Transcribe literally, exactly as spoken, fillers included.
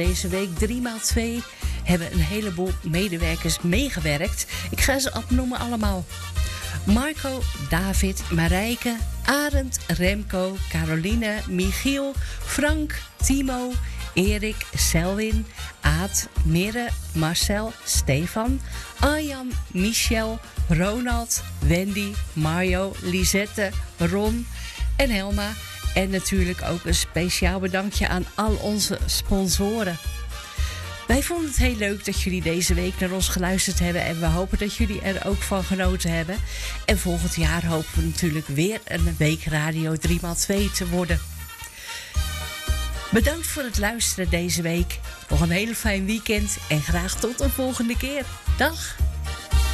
Deze week drie maal twee hebben een heleboel medewerkers meegewerkt. Ik ga ze opnoemen allemaal. Marco, David, Marijke, Arend, Remco, Caroline, Michiel, Frank, Timo, Erik, Selwin, Aad, Mirre, Marcel, Stefan, Arjan, Michel, Ronald, Wendy, Mario, Lisette, Ron en Helma. En natuurlijk ook een speciaal bedankje aan al onze sponsoren. Wij vonden het heel leuk dat jullie deze week naar ons geluisterd hebben. En we hopen dat jullie er ook van genoten hebben. En volgend jaar hopen we natuurlijk weer een week Radio drie maal twee te worden. Bedankt voor het luisteren deze week. Nog een hele fijn weekend. En graag tot een volgende keer. Dag!